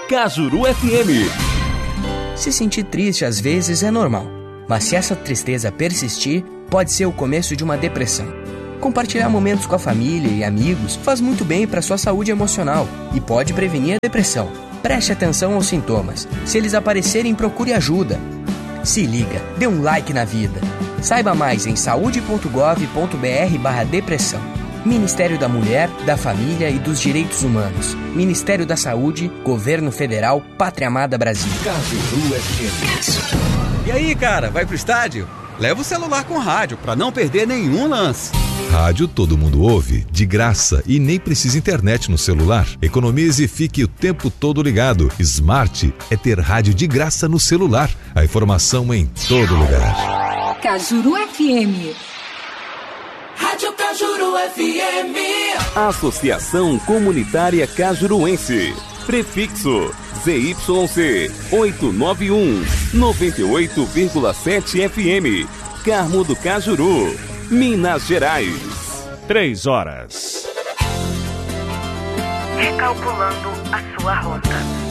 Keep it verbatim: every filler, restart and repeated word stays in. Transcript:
Cajuru F M. Se sentir triste às vezes é normal, mas se essa tristeza persistir, pode ser o começo de uma depressão. Compartilhar momentos com a família e amigos faz muito bem para sua saúde emocional e pode prevenir a depressão. Preste atenção aos sintomas. Se eles aparecerem, procure ajuda. Se liga, dê um like na vida. Saiba mais em saúde ponto gov ponto br barra depressão. Ministério da Mulher, da Família e dos Direitos Humanos. Ministério da Saúde, Governo Federal, Pátria Amada Brasil. Cajuru F M. E aí, cara, vai pro estádio? Leva o celular com rádio pra não perder nenhum lance. Rádio todo mundo ouve, de graça e nem precisa internet no celular. Economize e fique o tempo todo ligado. Smart é ter rádio de graça no celular. A informação em todo lugar. Cajuru F M. Rádio Cajuru F M. Associação Comunitária Cajuruense. Prefixo Z Y C oitocentos e noventa e um, noventa e oito vírgula sete F M. Carmo do Cajuru, Minas Gerais. Três horas. Recalculando a sua rota.